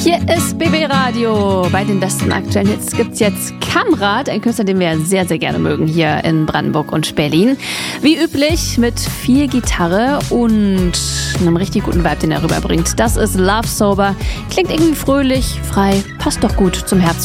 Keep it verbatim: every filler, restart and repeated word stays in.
Hier ist B B Radio. Bei den besten aktuellen Hits gibt's jetzt Kamrat, ein Künstler, den wir sehr, sehr gerne mögen hier in Brandenburg und Berlin. Wie üblich mit viel Gitarre und einem richtig guten Vibe, den er rüberbringt. Das ist Love Sober. Klingt irgendwie fröhlich, frei, passt doch gut zum Herbst.